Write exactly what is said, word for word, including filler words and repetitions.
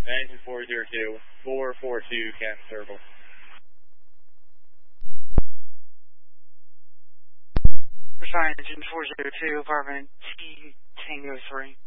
Engine four zero two, four four two, Cap Circle. Versailles Engine four zero two, apartment T Tango three.